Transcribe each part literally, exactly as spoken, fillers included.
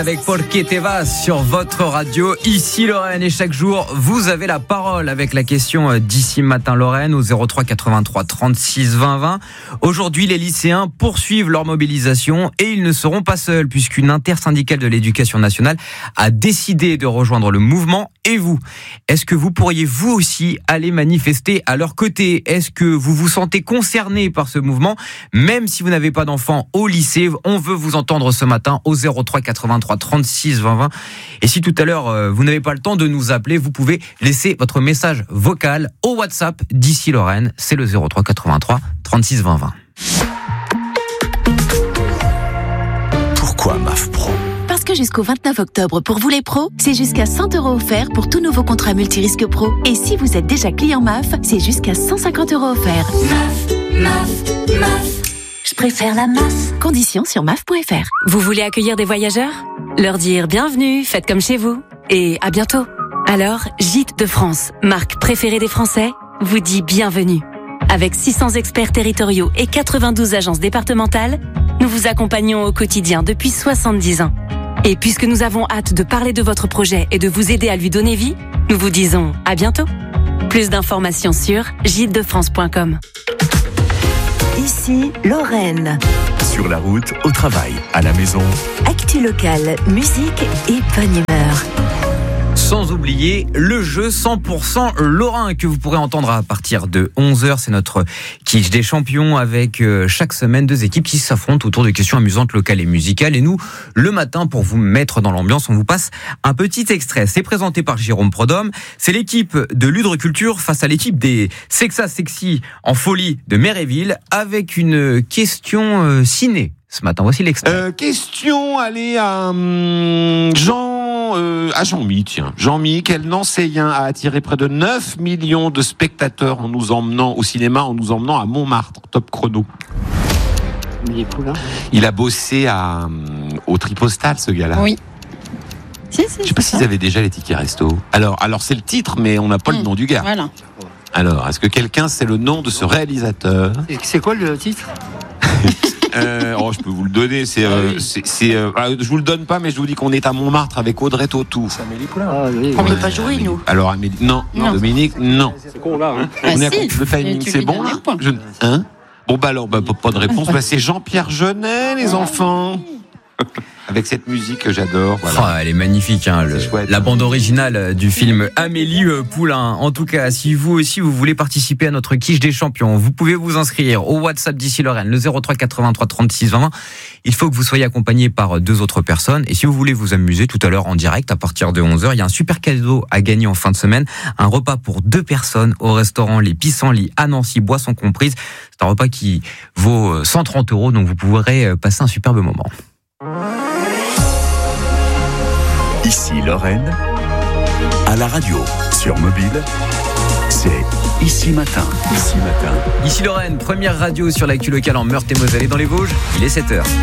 Avec Porque Te Vas sur votre radio, ici Lorraine, et chaque jour vous avez la parole avec la question d'ici matin Lorraine au zéro trois quatre-vingt-trois trente-six vingt vingt. Aujourd'hui les lycéens poursuivent leur mobilisation et ils ne seront pas seuls puisqu'une intersyndicale de l'éducation nationale a décidé de rejoindre le mouvement. Et vous, est-ce que vous pourriez vous aussi aller manifester à leur côté? Est-ce que vous vous sentez concerné par ce mouvement? Même si vous n'avez pas d'enfants au lycée, on veut vous entendre ce matin au zéro trois quatre-vingt-trois trente-six vingt vingt. Et si tout à l'heure euh, vous n'avez pas le temps de nous appeler, vous pouvez laisser votre message vocal au WhatsApp d'ici Lorraine, c'est le zéro trois quatre-vingt-trois trente-six vingt vingt. Pourquoi M A F Pro ? Parce que jusqu'au vingt-neuf octobre, pour vous les pros, c'est jusqu'à cent euros offerts pour tout nouveau contrat multirisque pro. Et si vous êtes déjà client M A F, c'est jusqu'à cent cinquante euros offerts. M A F, M A F, M A F. Je préfère la M A F. Conditions sur M A F point F R. Vous voulez accueillir des voyageurs ? Leur dire bienvenue, faites comme chez vous. Et à bientôt. Alors, Gîtes de France, marque préférée des Français, vous dit bienvenue. Avec six cents experts territoriaux et quatre-vingt-douze agences départementales, nous vous accompagnons au quotidien depuis soixante-dix ans. Et puisque nous avons hâte de parler de votre projet et de vous aider à lui donner vie, nous vous disons à bientôt. Plus d'informations sur gîtes de france point com. Ici, Lorraine. Sur la route, au travail, à la maison. Actu locale, musique et bonne humeur. Sans oublier le jeu cent pour cent Lorrain que vous pourrez entendre à partir de onze heures. C'est notre quiche des champions avec chaque semaine deux équipes qui s'affrontent autour de questions amusantes, locales et musicales. Et nous, le matin, pour vous mettre dans l'ambiance, on vous passe un petit extrait. C'est présenté par Jérôme Prodhomme. C'est l'équipe de Ludre Culture face à l'équipe des Sexa Sexy en folie de Méréville avec une question euh, ciné. Ce matin, voici l'extrait. Euh, question, allez, à hum, Jean... Euh, à Jean-Mi, tiens. Jean-Mi, quel enseignant a attiré près de neuf millions de spectateurs en nous emmenant au cinéma, en nous emmenant à Montmartre, top chrono. Il est cool, hein. Il a bossé à, au Tripostal, ce gars-là. Oui. Si, si, Je sais pas s'ils avaient déjà les tickets resto. Alors, alors c'est le titre, mais on n'a pas mmh. le nom du gars. Voilà. Alors, est-ce que quelqu'un sait le nom de ce réalisateur ? C'est quoi le titre ? Euh, oh, je peux vous le donner. C'est, euh, c'est, c'est, euh, je vous le donne pas, mais je vous dis qu'on est à Montmartre avec Audrey Tautou. C'est Amélie Poulain. Ah, oui, on ne peut pas jouer, Amélie. nous. Alors, Amélie, non, non. Dominique, non. C'est con là. Hein. On Ah, est si. à, le timing, c'est bon là je, hein Bon, bah alors, bah, pas de réponse. Bah, c'est Jean-Pierre Jeunet, les enfants. Avec cette musique que j'adore. Voilà. Oh, elle est magnifique, hein, le, la bande originale du film Amélie Poulain. En tout cas, si vous aussi vous voulez participer à notre quiche des champions, vous pouvez vous inscrire au WhatsApp d'ici Lorraine, le zéro trois quatre-vingt-trois trente-six vingt vingt. Il faut que vous soyez accompagné par deux autres personnes. Et si vous voulez vous amuser tout à l'heure en direct à partir de onze heures, il y a un super cadeau à gagner en fin de semaine. Un repas pour deux personnes au restaurant Les Pissenlits à Nancy, boissons comprises. C'est un repas qui vaut cent trente euros, donc vous pourrez passer un superbe moment. Ici Lorraine, à la radio, sur mobile, c'est Ici Matin. Ici Matin. Ici Lorraine, première radio sur l'actu locale en Meurthe-et-Moselle et dans les Vosges, il est sept heures.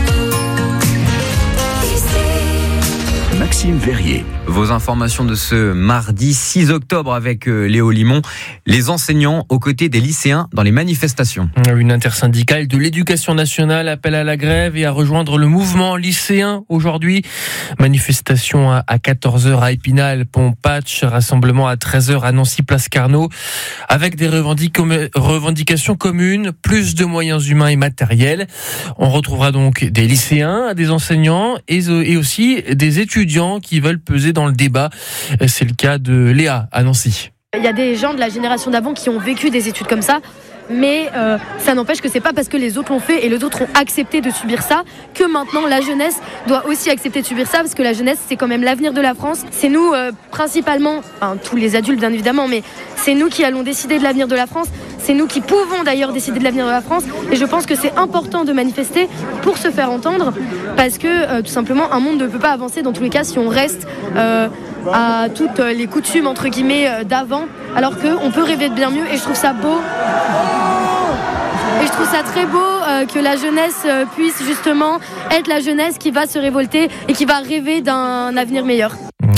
Maxime Verrier. Vos informations de ce mardi six octobre avec Léo Limon, les enseignants aux côtés des lycéens dans les manifestations. Une intersyndicale de l'éducation nationale appelle à la grève et à rejoindre le mouvement lycéen aujourd'hui. Manifestation à quatorze heures à Épinal, Pont-Patch, rassemblement à treize heures à Nancy, Place Carnot, avec des revendic- revendications communes, plus de moyens humains et matériels. On retrouvera donc des lycéens, des enseignants et, et aussi des étudiants qui veulent peser dans le débat. C'est le cas de Léa à Nancy. Il y a des gens de la génération d'avant qui ont vécu des études comme ça, mais euh, ça n'empêche que c'est pas parce que les autres l'ont fait et les autres ont accepté de subir ça que maintenant la jeunesse doit aussi accepter de subir ça, parce que la jeunesse c'est quand même l'avenir de la France. C'est nous euh, principalement, enfin tous les adultes bien évidemment, mais c'est nous qui allons décider de l'avenir de la France. C'est nous qui pouvons d'ailleurs décider de l'avenir de la France, et je pense que c'est important de manifester pour se faire entendre, parce que euh, tout simplement un monde ne peut pas avancer dans tous les cas si on reste euh, à toutes les coutumes entre guillemets d'avant, alors qu'on peut rêver de bien mieux. Et je trouve ça beau et je trouve ça très beau euh, que la jeunesse euh, puisse justement être la jeunesse qui va se révolter et qui va rêver d'un avenir meilleur.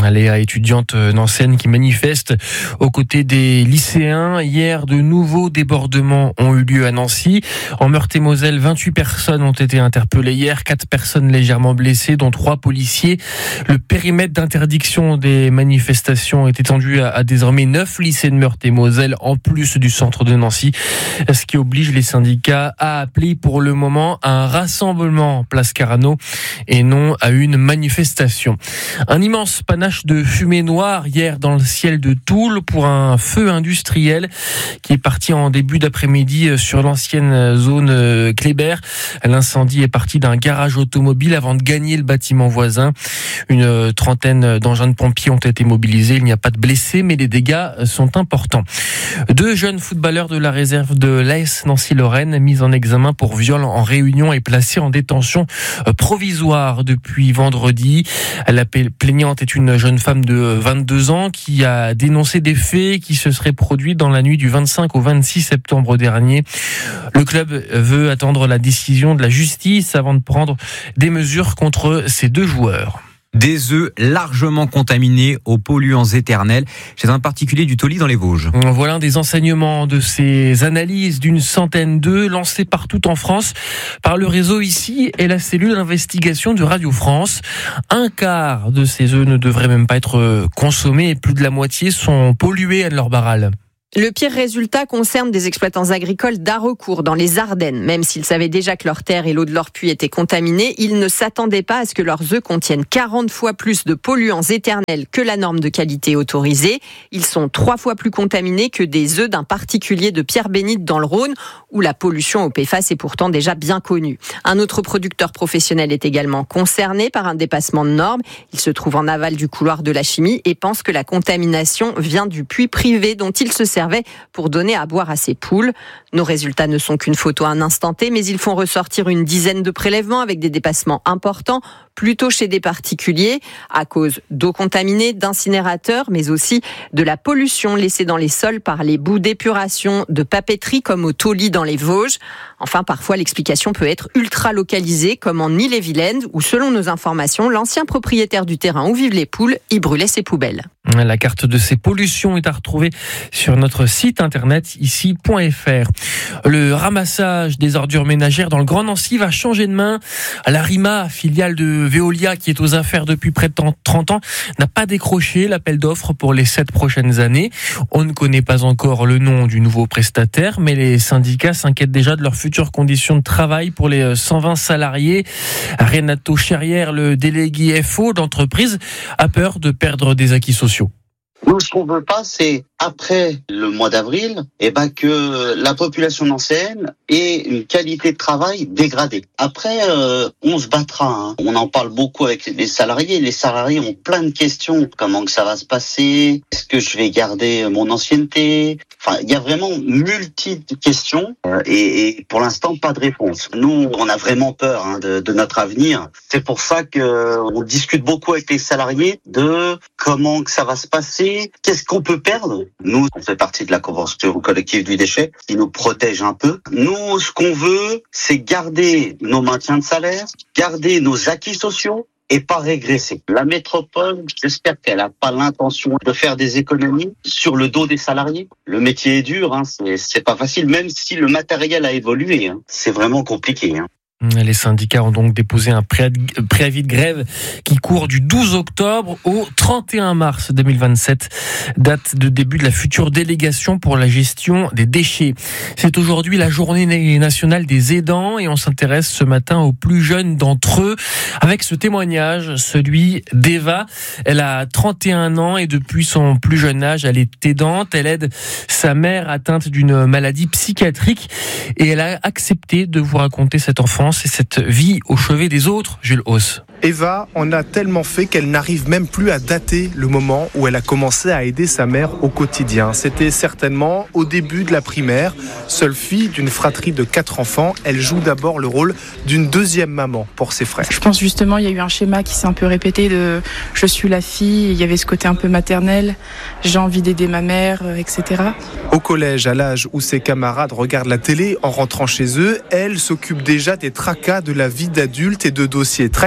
Léa, étudiante nancéenne qui manifeste aux côtés des lycéens. Hier, de nouveaux débordements ont eu lieu à Nancy. En Meurthe-et-Moselle, vingt-huit personnes ont été interpellées hier, quatre personnes légèrement blessées, dont trois policiers. Le périmètre d'interdiction des manifestations est étendu à, à désormais neuf lycées de Meurthe-et-Moselle, en plus du centre de Nancy, ce qui oblige les syndicats à appeler pour le moment à un rassemblement place Carano et non à une manifestation. Un immense panache de fumée noire hier dans le ciel de Toul pour un feu industriel qui est parti en début d'après-midi sur l'ancienne zone Kléber. L'incendie est parti d'un garage automobile avant de gagner le bâtiment voisin. Une trentaine d'engins de pompiers ont été mobilisés. Il n'y a pas de blessés, mais les dégâts sont importants. Deux jeunes footballeurs de la réserve de l'A S Nancy-Lorraine mis en examen pour viol en réunion et placés en détention provisoire depuis vendredi. La plaignante est une jeune femme de vingt-deux ans qui a dénoncé des faits qui se seraient produits dans la nuit du vingt-cinq au vingt-six septembre dernier. Le club veut attendre la décision de la justice avant de prendre des mesures contre ces deux joueurs. Des œufs largement contaminés aux polluants éternels chez un particulier du Tauly dans les Vosges. Voilà un des enseignements de ces analyses d'une centaine d'œufs lancés partout en France par le réseau ici et la cellule d'investigation de Radio France. Un quart de ces œufs ne devraient même pas être consommés et plus de la moitié sont pollués, Anne-Laure Barral. Le pire résultat concerne des exploitants agricoles d'Haraucourt, dans les Ardennes. Même s'ils savaient déjà que leurs terres et l'eau de leur puits étaient contaminés, ils ne s'attendaient pas à ce que leurs œufs contiennent quarante fois plus de polluants éternels que la norme de qualité autorisée. Ils sont trois fois plus contaminés que des œufs d'un particulier de Pierre-Bénite dans le Rhône, où la pollution au P F A S est pourtant déjà bien connue. Un autre producteur professionnel est également concerné par un dépassement de normes. Il se trouve en aval du couloir de la chimie et pense que la contamination vient du puits privé dont il se sert pour donner à boire à ses poules. Nos résultats ne sont qu'une photo à un instant T, mais ils font ressortir une dizaine de prélèvements avec des dépassements importants, plutôt chez des particuliers, à cause d'eau contaminée, d'incinérateurs, mais aussi de la pollution laissée dans les sols par les boues d'épuration de papeterie comme au Tauly dans les Vosges. Enfin, parfois, l'explication peut être ultra localisée, comme en Ille-et-Vilaine, où, selon nos informations, l'ancien propriétaire du terrain où vivent les poules y brûlait ses poubelles. La carte de ces pollutions est à retrouver sur notre site internet ici point f r. Le ramassage des ordures ménagères dans le Grand Nancy va changer de main. La RIMA, filiale de Veolia qui est aux affaires depuis près de trente ans, n'a pas décroché l'appel d'offres pour les sept prochaines années. On ne connaît pas encore le nom du nouveau prestataire, mais les syndicats s'inquiètent déjà de leurs futures conditions de travail pour les cent vingt salariés. Renato Cherrière, le délégué F O d'entreprise, a peur de perdre des acquis sociaux. Nous, ce qu'on veut pas, c'est après le mois d'avril, eh ben que la population nancéenne ait une qualité de travail dégradée. Après, euh, on se battra. Hein. On en parle beaucoup avec les salariés. Les salariés ont plein de questions. Comment que ça va se passer? Est-ce que je vais garder mon ancienneté? Enfin, il y a vraiment multiples questions euh, et, et pour l'instant, pas de réponse. Nous, on a vraiment peur hein, de, de notre avenir. C'est pour ça que on discute beaucoup avec les salariés de comment que ça va se passer, qu'est-ce qu'on peut perdre. Nous, on fait partie de la convention collective du déchet qui nous protège un peu. Nous, ce qu'on veut, c'est garder nos maintiens de salaire, garder nos acquis sociaux et pas régresser. La métropole, j'espère qu'elle n'a pas l'intention de faire des économies sur le dos des salariés. Le métier est dur, hein, c'est, c'est pas facile, même si le matériel a évolué. Hein, c'est vraiment compliqué. Hein. Les syndicats ont donc déposé un préavis de grève qui court du douze octobre au trente et un mars deux mille vingt-sept, date de début de la future délégation pour la gestion des déchets. C'est aujourd'hui la journée nationale des aidants et on s'intéresse ce matin aux plus jeunes d'entre eux avec ce témoignage, celui d'Eva. Elle a trente et un ans et depuis son plus jeune âge, elle est aidante. Elle aide sa mère atteinte d'une maladie psychiatrique et elle a accepté de vous raconter cette enfance et cette vie au chevet des autres, Jules Hauss. Eva en a tellement fait qu'elle n'arrive même plus à dater le moment où elle a commencé à aider sa mère au quotidien. C'était certainement au début de la primaire. Seule fille d'une fratrie de quatre enfants, elle joue d'abord le rôle d'une deuxième maman pour ses frères. Je pense justement il y a eu un schéma qui s'est un peu répété de je suis la fille, il y avait ce côté un peu maternel, j'ai envie d'aider ma mère, et cetera. Au collège, à l'âge où ses camarades regardent la télé en rentrant chez eux, elle s'occupe déjà des tracas de la vie d'adulte et de dossiers très compliqués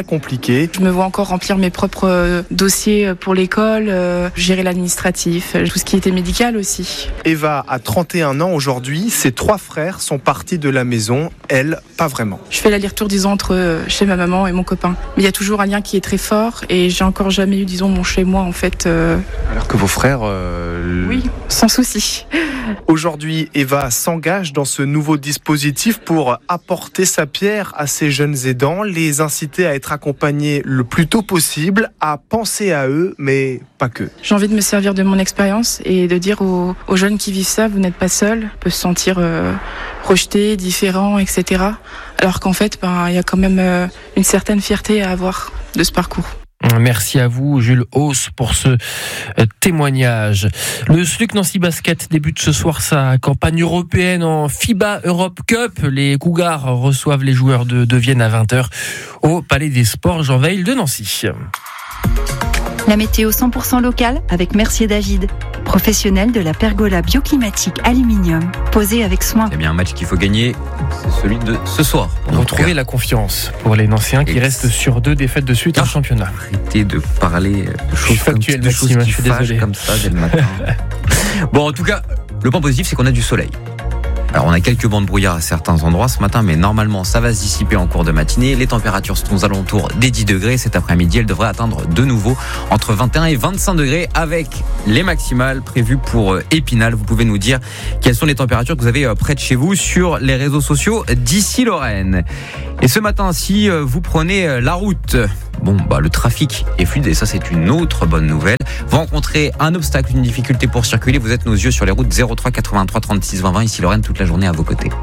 compliqué. Je me vois encore remplir mes propres dossiers pour l'école, euh, gérer l'administratif, tout ce qui était médical aussi. Eva a trente et un ans aujourd'hui. Ses trois frères sont partis de la maison. Elle, pas vraiment. Je fais l'aller-retour, disons, entre chez ma maman et mon copain. Mais il y a toujours un lien qui est très fort et j'ai encore jamais eu, disons, mon chez moi, en fait. Euh... Alors que vos frères... Euh... Oui, sans souci. Aujourd'hui, Eva s'engage dans ce nouveau dispositif pour apporter sa pierre à ces jeunes aidants, les inciter à être accompagnés le plus tôt possible, à penser à eux, mais pas que. J'ai envie de me servir de mon expérience et de dire aux, aux jeunes qui vivent ça, vous n'êtes pas seuls, peuvent se sentir euh, rejetés, différents, et cetera. Alors qu'en fait, ben, il y a quand même euh, une certaine fierté à avoir de ce parcours. Merci à vous, Jules Hauss, pour ce témoignage. Le S L U C Nancy Basket débute ce soir sa campagne européenne en FIBA Europe Cup. Les Cougars reçoivent les joueurs de, de Vienne à vingt heures au Palais des Sports Jean Veil de Nancy. La météo cent pour cent locale avec Mercier David, professionnel de la pergola bioclimatique aluminium, posée avec soin. C'est bien un match qu'il faut gagner, c'est celui de ce soir. Retrouver la confiance pour les Nancéens qui restent sur deux défaites de suite en championnat. Arrêtez de parler de choses factuel, comme, de choses Maxime, qui je suis fâchent désolé. comme ça dès le matin. Bon, en tout cas, le point positif, c'est qu'on a du soleil. Alors on a quelques bancs de brouillard à certains endroits ce matin, mais normalement ça va se dissiper en cours de matinée. Les températures sont aux alentours des dix degrés. Cet après-midi, elles devraient atteindre de nouveau entre vingt et un et vingt-cinq degrés avec les maximales prévues pour Épinal. Vous pouvez nous dire quelles sont les températures que vous avez près de chez vous sur les réseaux sociaux d'Ici Lorraine. Et ce matin, si vous prenez la route, bon, bah, le trafic est fluide et ça c'est une autre bonne nouvelle. Vous rencontrez un obstacle, une difficulté pour circuler, vous êtes nos yeux sur les routes zéro trois quatre-vingt-trois trente-six vingt vingt. Ici Lorraine, toute la journée à vos côtés.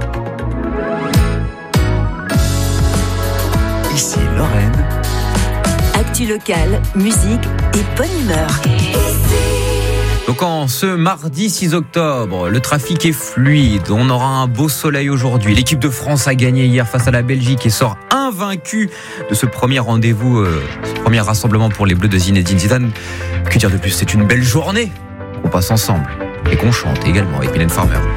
Ici Lorraine. Actu locale, musique et bonne humeur. Donc en ce mardi six octobre, le trafic est fluide, on aura un beau soleil aujourd'hui. L'équipe de France a gagné hier face à la Belgique et sort invaincue de ce premier rendez-vous, euh, ce premier rassemblement pour les Bleus de Zinedine Zidane. Que dire de plus, c'est une belle journée qu'on passe ensemble et qu'on chante également avec Mylène Farmer.